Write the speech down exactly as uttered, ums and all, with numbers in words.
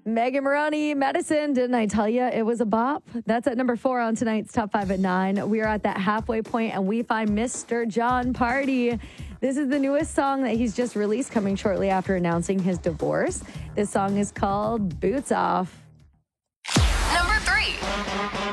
Megan Moroney, Medicine. Didn't I tell you it was a bop? That's at number four on tonight's Top five at nine. We are at that halfway point, and we find Mister Jon Pardi. This is the newest song that he's just released, coming shortly after announcing his divorce. This song is called Boots Off. Number three.